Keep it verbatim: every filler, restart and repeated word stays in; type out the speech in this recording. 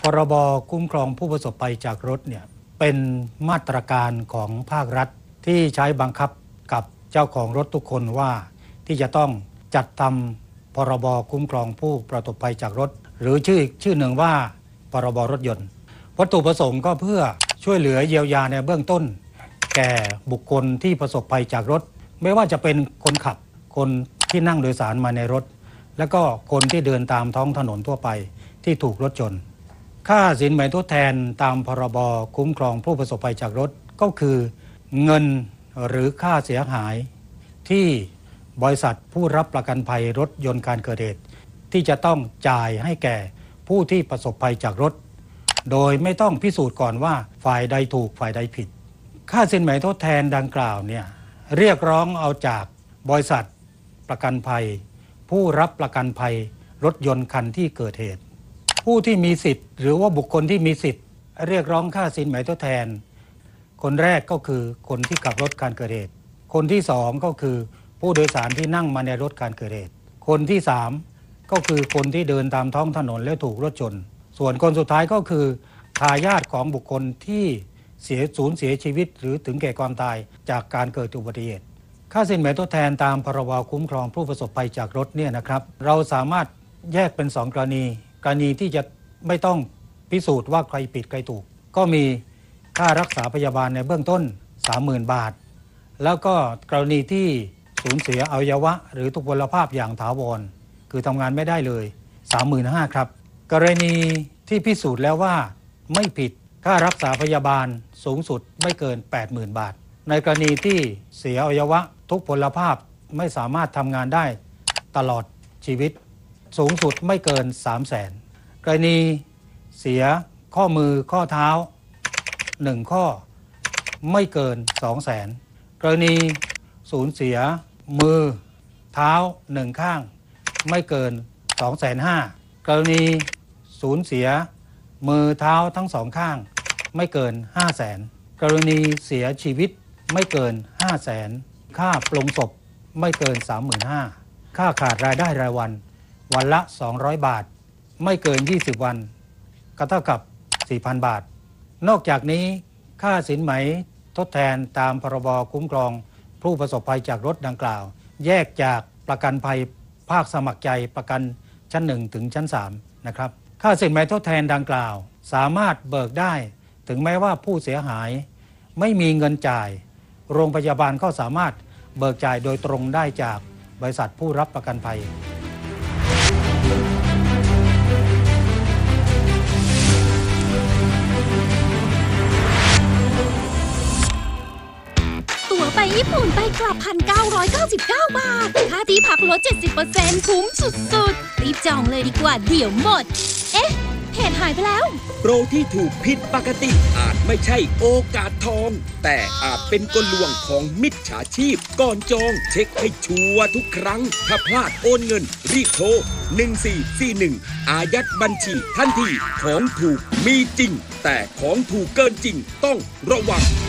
พรบคุ้มครองผู้ประสบภัยจากรถเนี่ยเป็นมาตรการของภาครัฐที่ใช้บังคับกับเจ้าของรถทุกคนว่าที่จะต้องจัดทำพรบคุ้มครองผู้ประสบภัยจากรถหรือชื่อชื่อหนึ่งว่าพรบรถยนต์วัตถุประสงค์ก็เพื่อช่วยเหลือเยียวยาในเบื้องต้นแก่บุคคลที่ประสบภัยจากรถไม่ว่าจะเป็นคนขับคนที่นั่งโดยสารมาในรถและก็คนที่เดินตามท้องถนนทั่วไปที่ถูกรถชนค่าสินไหมทดแทนตามพรบคุ้มครองผู้ประสบภัยจากรถก็คือเงินหรือค่าเสียหายที่บริษัทผู้รับประกันภัยรถยนต์การเกิดเหตุที่จะต้องจ่ายให้แก่ผู้ที่ประสบภัยจากรถโดยไม่ต้องพิสูจน์ก่อนว่าฝ่ายใดถูกฝ่ายใดผิดค่าสินไหมทดแทนดังกล่าวเนี่ยเรียกร้องเอาจากบริษัทประกันภัยผู้รับประกันภัยรถยนต์คันที่เกิดเหตุผู้ที่มีสิทธิ์หรือว่าบุคคลที่มีสิทธิ์เรียกร้องค่าสินไหมทดแทนคนแรกก็คือคนที่ขับรถการเกิดเหตุคนที่สองก็คือผู้โดยสารที่นั่งมาในรถการเกิดเหตุคนที่สามก็คือคนที่เดินตามท้องถนนและถูกรถชนส่วนคนสุดท้ายก็คือทายาทของบุคคลที่เสียสูญเสียชีวิตหรือถึงแก่ความตายจากการเกิดอุบัติเหตุค่าสินไหมทดแทนตามพรบคุ้มครองผู้ประสบภัยจากรถเนี่ยนะครับเราสามารถแยกเป็นสองกรณีกรณีที่จะไม่ต้องพิสูจน์ว่าใครผิดใครถูกก็มีค่ารักษาพยาบาลในเบื้องต้น สามหมื่น บาทแล้วก็กรณีที่สูญเสียอวัยวะหรือทุพพลภาพอย่างถาวรคือทำงานไม่ได้เลย สามหมื่นห้าพัน ครับกรณีที่พิสูจน์แล้วว่าไม่ผิดค่ารักษาพยาบาลสูงสุดไม่เกิน แปดหมื่น บาทในกรณีที่เสียอวัยวะทุพพลภาพไม่สามารถทำงานได้ตลอดชีวิตสูงสุดไม่เกิน สามแสน กรณีเสียข้อมือข้อเท้าหนึ่งข้อไม่เกิน สองแสน กรณีสูญเสียมือเท้าหนึ่งข้างไม่เกิน สองแสนห้าหมื่น กรณีสูญเสียมือเท้าทั้งสองข้างไม่เกิน ห้าแสน กรณีเสียชีวิตไม่เกิน ห้าแสน ค่าปลงศพไม่เกิน สามหมื่นห้าพัน ค่าขาดรายได้รายวันวันละสองร้อยบาทไม่เกินยี่สิบวันก็เท่ากับ สี่พัน บาทนอกจากนี้ค่าสินไหมทดแทนตามพรบคุ้มครองผู้ประสบภัยจากรถดังกล่าวแยกจากประกันภัยภาคสมัครใจประกันชั้นหนึ่งถึงชั้นสามนะครับค่าสินไหมทดแทนดังกล่าวสามารถเบิกได้ถึงแม้ว่าผู้เสียหายไม่มีเงินจ่ายโรงพยาบาลก็สามารถเบิกจ่ายโดยตรงได้จากบริษัทผู้รับประกันภัยตั๋วไปญี่ปุ่นไปกลับ หนึ่งพันเก้าร้อยเก้าสิบเก้า บาทค่าที่พักลด เจ็ดสิบเปอร์เซ็นต์ คุ้มสุดๆรีบจองเลยดีกว่าเดี๋ยวหมดเอ๊ะเพจหายไปแล้วโปรที่ถูกผิดปกติอาจไม่ใช่โอกาสทองแต่อาจเป็นกลลวงของมิจฉาชีพก่อนจองเช็คให้ชัวร์ทุกครั้งถ้าพลาดโอนเงินรีบโทรหนึ่งสี่สี่หนึ่งอายัดบัญชีทันทีของถูกมีจริงแต่ของถูกเกินจริงต้องระวัง